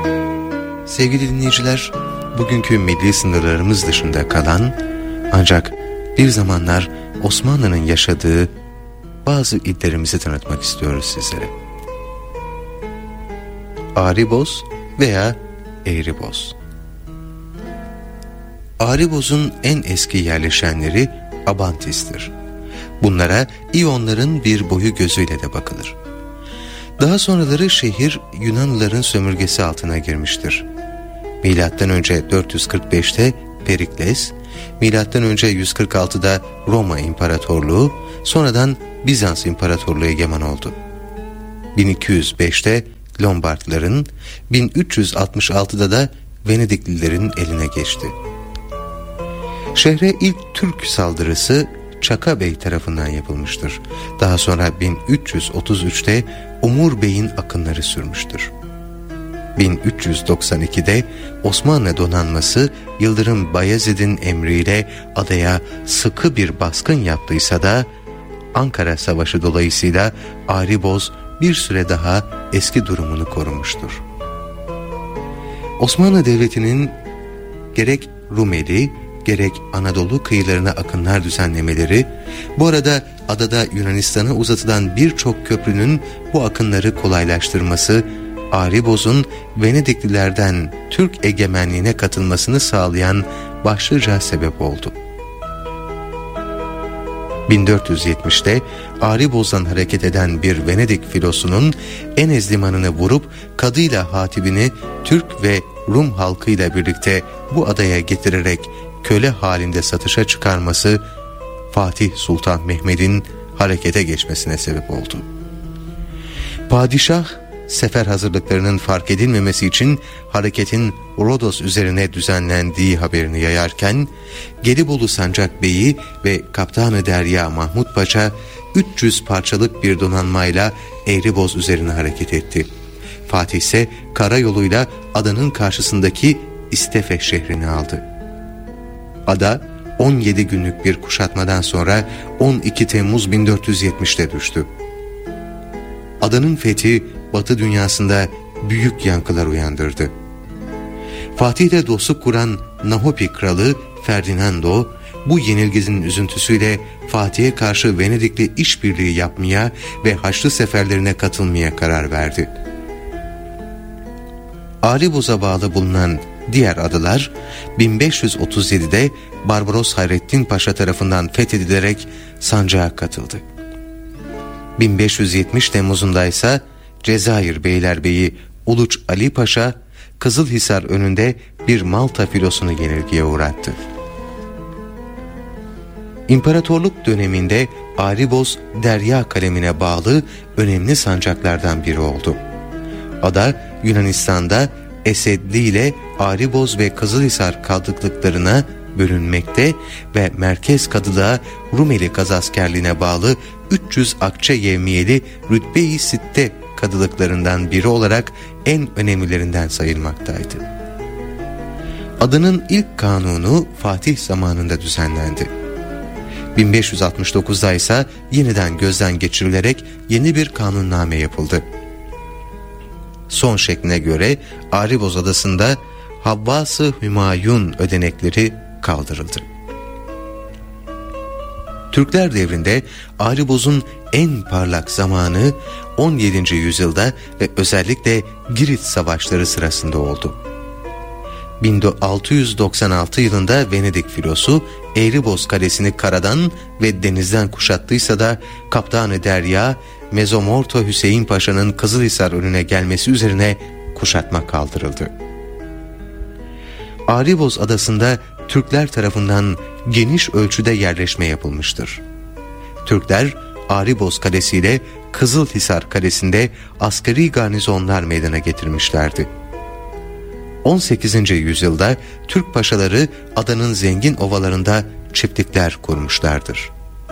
Sevgili dinleyiciler, bugünkü milli sınırlarımız dışında kalan ancak bir zamanlar Osmanlı'nın yaşadığı bazı illerimizi tanıtmak istiyoruz sizlere. Ağriboz veya Eğriboz. Ağriboz'un en eski yerleşenleri Abantis'tir. Bunlara İyonların bir boyu gözüyle de bakılır. Daha sonraları şehir Yunanlıların sömürgesi altına girmiştir. Milattan önce 445'te Perikles, milattan önce 146'da Roma İmparatorluğu, sonradan Bizans İmparatorluğu egemen oldu. 1205'te Lombardların, 1366'da da Venediklilerin eline geçti. Şehre ilk Türk saldırısı Çaka Bey tarafından yapılmıştır. Daha sonra 1333'te Umur Bey'in akınları sürmüştür. 1392'de Osmanlı donanması Yıldırım Bayezid'in emriyle adaya sıkı bir baskın yaptıysa da Ankara Savaşı dolayısıyla Ağriboz bir süre daha eski durumunu korumuştur. Osmanlı Devleti'nin gerek Rumeli gerek Anadolu kıyılarına akınlar düzenlemeleri, bu arada adada Yunanistan'a uzatılan birçok köprünün bu akınları kolaylaştırması, Ağriboz'un Venediklilerden Türk egemenliğine katılmasını sağlayan başlıca sebep oldu. 1470'te Ağriboz'dan hareket eden bir Venedik filosunun Enez limanını vurup kadıyla hatibini Türk ve Rum halkıyla birlikte bu adaya getirerek köle halinde satışa çıkarması Fatih Sultan Mehmet'in harekete geçmesine sebep oldu. Padişah sefer hazırlıklarının fark edilmemesi için hareketin Rodos üzerine düzenlendiği haberini yayarken Gelibolu Sancak Bey'i ve Kaptanı Derya Mahmut Paşa 300 parçalık bir donanmayla Eğriboz üzerine hareket etti. Fatih ise karayoluyla adanın karşısındaki İstefe şehrini aldı. Ada 17 günlük bir kuşatmadan sonra 12 Temmuz 1470'te düştü. Adanın fethi Batı dünyasında büyük yankılar uyandırdı. Fatih'le dostluk kuran Nahopi kralı Ferdinando bu yenilginin üzüntüsüyle Fatih'e karşı Venedik'le işbirliği yapmaya ve Haçlı seferlerine katılmaya karar verdi. Ağriboz'a bağlı bulunan diğer adalar 1537'de Barbaros Hayrettin Paşa tarafından fethedilerek sancağa katıldı. 1570 Temmuz'unda ise Cezayir Beylerbeyi Uluç Ali Paşa Kızılhisar önünde bir Malta filosunu yenilgiye uğrattı. İmparatorluk döneminde Ağriboz Derya kalemine bağlı önemli sancaklardan biri oldu. Ada Yunanistan'da Esedli ile Ağriboz ve Kızılhisar kaldıklıklarına bölünmekte ve merkez kadılığa Rumeli Gazaskerliğine bağlı 300 akçe yevmiyeli Rütbe-i Sitte kadılıklarından biri olarak en önemlilerinden sayılmaktaydı. Adanın ilk kanunu Fatih zamanında düzenlendi. 1569'da ise yeniden gözden geçirilerek yeni bir kanunname yapıldı. Son şekline göre Ağriboz adasında Havvas-ı Hümayun ödenekleri kaldırıldı. Türkler devrinde Ağriboz'un en parlak zamanı 17. yüzyılda ve özellikle Girit savaşları sırasında oldu. 1696 yılında Venedik filosu Eğriboz kalesini karadan ve denizden kuşattıysa da Kaptanı Derya Mezomorto Hüseyin Paşa'nın Kızılhisar önüne gelmesi üzerine kuşatma kaldırıldı. Ağriboz adasında Türkler tarafından geniş ölçüde yerleşme yapılmıştır. Türkler Ağriboz Kalesi ile Kızılhisar Kalesi'nde askeri garnizonlar meydana getirmişlerdi. 18. yüzyılda Türk paşaları adanın zengin ovalarında çiftlikler kurmuşlardır.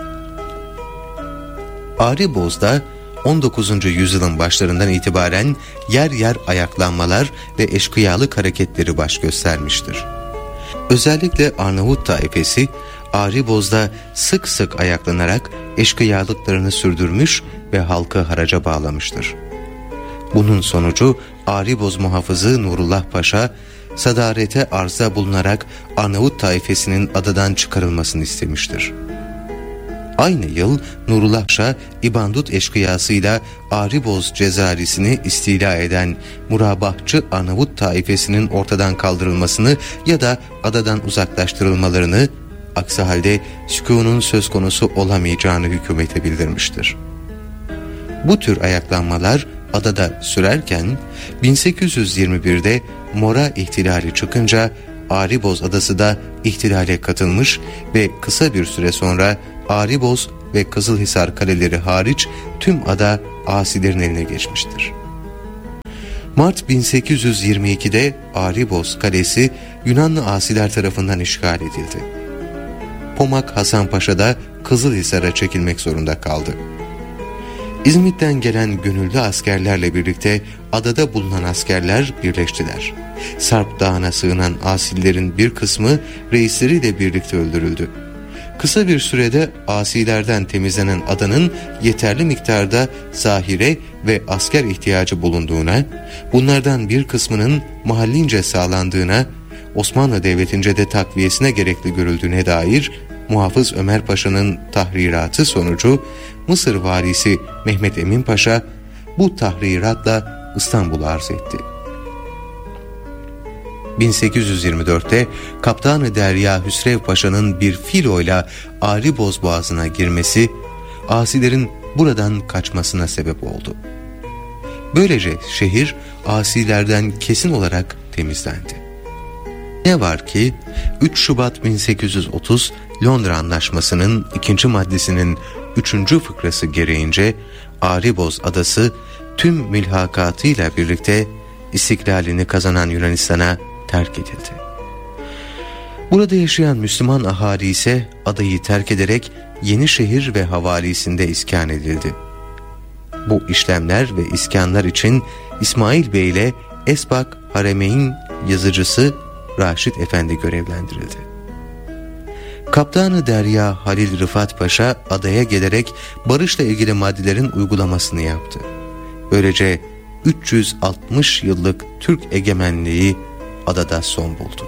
Ağriboz'da 19. yüzyılın başlarından itibaren yer yer ayaklanmalar ve eşkıyalık hareketleri baş göstermiştir. Özellikle Arnavut taifesi Ağriboz'da sık sık ayaklanarak eşkıyalıklarını sürdürmüş ve halkı haraca bağlamıştır. Bunun sonucu Ariboz muhafızı Nurullah Paşa, sadarete arzda bulunarak Arnavut taifesinin adadan çıkarılmasını istemiştir. Aynı yıl Nurullah Paşa, İbandut eşkıyasıyla Ariboz cezarisini istila eden murabahçı Arnavut taifesinin ortadan kaldırılmasını ya da adadan uzaklaştırılmalarını, aksi halde sükûnun söz konusu olamayacağını hükümete bildirmiştir. Bu tür ayaklanmalar adada sürerken 1821'de Mora ihtilali çıkınca Ariboz adası da ihtilale katılmış ve kısa bir süre sonra Ariboz ve Kızılhisar kaleleri hariç tüm ada asilerin eline geçmiştir. Mart 1822'de Ariboz kalesi Yunanlı asiler tarafından işgal edildi. Pomak Hasan Paşa da Kızılhisar'a çekilmek zorunda kaldı. İzmit'ten gelen gönüllü askerlerle birlikte adada bulunan askerler birleştiler. Sarp Dağı'na sığınan asillerin bir kısmı reisleriyle birlikte öldürüldü. Kısa bir sürede asilerden temizlenen adanın yeterli miktarda zahire ve asker ihtiyacı bulunduğuna, bunlardan bir kısmının mahallince sağlandığına, Osmanlı Devleti'nce de takviyesine gerekli görüldüğüne dair Muhafız Ömer Paşa'nın tahriratı sonucu Mısır valisi Mehmet Emin Paşa bu tahriratla İstanbul'u arz etti. 1824'te Kaptan-ı Derya Hüsrev Paşa'nın bir filoyla Ariboz boğazına girmesi, asilerin buradan kaçmasına sebep oldu. Böylece şehir asilerden kesin olarak temizlendi. Ne var ki 3 Şubat 1830 Londra Anlaşması'nın 2. maddesinin 3. fıkrası gereğince Ariboz adası tüm mülhakatıyla birlikte istiklalini kazanan Yunanistan'a terk edildi. Burada yaşayan Müslüman ahali ise adayı terk ederek Yenişehir ve havalisinde iskan edildi. Bu işlemler ve iskanlar için İsmail Bey ile Esbak Haremeyn yazıcısı Raşit Efendi görevlendirildi. Kaptanı Derya Halil Rıfat Paşa adaya gelerek barışla ilgili maddelerin uygulamasını yaptı. Böylece 360 yıllık Türk egemenliği adada son buldu.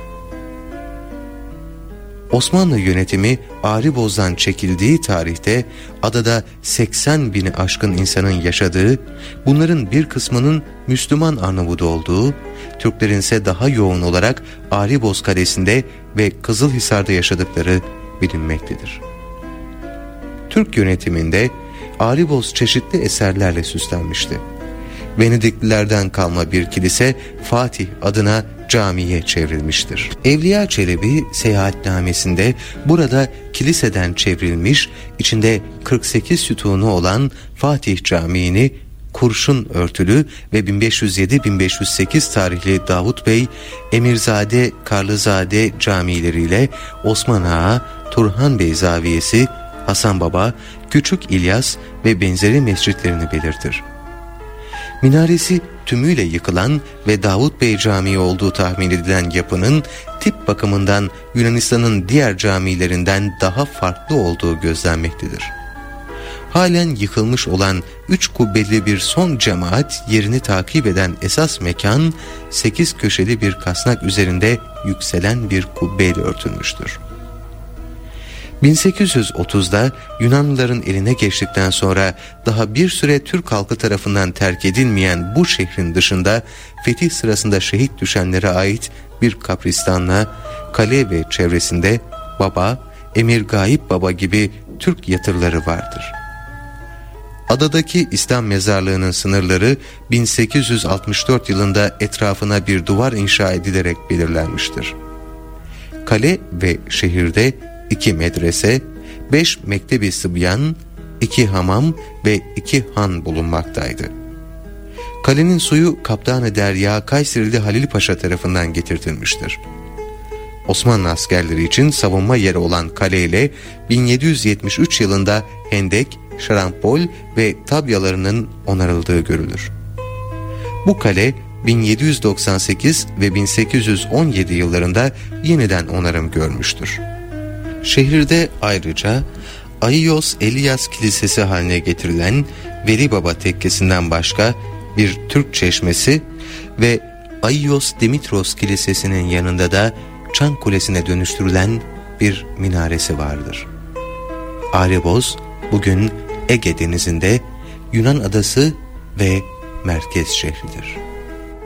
Osmanlı yönetimi Ariboz'dan çekildiği tarihte adada 80 bini aşkın insanın yaşadığı, bunların bir kısmının Müslüman Arnavut olduğu, Türklerin ise daha yoğun olarak Ariboz Kalesi'nde ve Kızılhisar'da yaşadıkları bilinmektedir. Türk yönetiminde Ariboz çeşitli eserlerle süslenmişti. Venediklilerden kalma bir kilise Fatih adına camiye çevrilmiştir. Evliya Çelebi seyahatnamesinde burada kiliseden çevrilmiş, içinde 48 sütunu olan Fatih Camii'ni kurşun örtülü ve 1507-1508 tarihli Davut Bey, Emirzade, Karlızade camileriyle Osman Ağa, Turhan Bey Zaviyesi, Hasan Baba, Küçük İlyas ve benzeri mescitlerini belirtir. Minaresi tümüyle yıkılan ve Davut Bey Camii olduğu tahmin edilen yapının tip bakımından Yunanistan'ın diğer camilerinden daha farklı olduğu gözlenmektedir. Halen yıkılmış olan 3 kubbeli bir son cemaat yerini takip eden esas mekan 8 köşeli bir kasnak üzerinde yükselen bir kubbeyle örtülmüştür. 1830'da Yunanlıların eline geçtikten sonra daha bir süre Türk halkı tarafından terk edilmeyen bu şehrin dışında fetih sırasında şehit düşenlere ait bir kabristanla kale ve çevresinde Baba, Emir Gayip Baba gibi Türk yatırları vardır. Adadaki İslam mezarlığının sınırları 1864 yılında etrafına bir duvar inşa edilerek belirlenmiştir. Kale ve şehirde 2 medrese, 5 mektebi sıbyan, 2 hamam ve 2 han bulunmaktaydı. Kalenin suyu Kaptan-ı Derya Kayserili Halil Paşa tarafından getirtilmiştir. Osmanlı askerleri için savunma yeri olan kaleyle 1773 yılında hendek, şarampol ve tabyalarının onarıldığı görülür. Bu kale 1798 ve 1817 yıllarında yeniden onarım görmüştür. Şehirde ayrıca Aios Elias Kilisesi haline getirilen Veli Baba Tekkesi'nden başka bir Türk çeşmesi ve Aios Dimitros Kilisesi'nin yanında da Çan Kulesi'ne dönüştürülen bir minaresi vardır. Areboz bugün Ege Denizi'nde Yunan adası ve merkez şehridir.